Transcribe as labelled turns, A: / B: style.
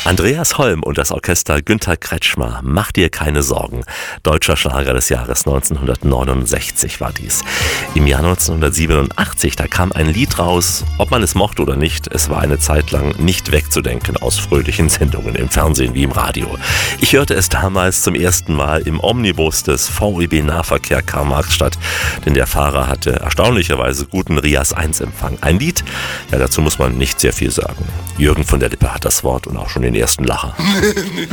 A: Andreas Holm und das Orchester Günter Kretschmer, Mach dir keine Sorgen. Deutscher Schlager des Jahres 1969 war dies. Im Jahr 1987, da kam ein Lied raus, ob man es mochte oder nicht, es war eine Zeit lang nicht wegzudenken aus fröhlichen Sendungen im Fernsehen wie im Radio. Ich hörte es damals zum ersten Mal im Omnibus des VEB Nahverkehr Karl-Marx-Stadt, denn der Fahrer hatte erstaunlicherweise guten RIAS-1-Empfang. Ein Lied, ja, dazu muss man nicht sehr viel sagen. Jürgen von der Lippe hat das Wort und auch schon den ersten Lacher.